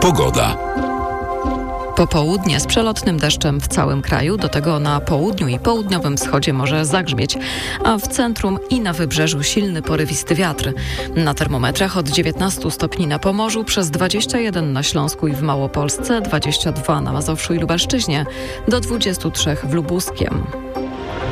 Pogoda. Popołudnie z przelotnym deszczem w całym kraju, do tego na południu i południowym wschodzie może zagrzmieć, a w centrum i na wybrzeżu silny porywisty wiatr. Na termometrach od 19 stopni na Pomorzu, przez 21 na Śląsku i w Małopolsce, 22 na Mazowszu i Lubelszczyźnie, do 23 w Lubuskiem.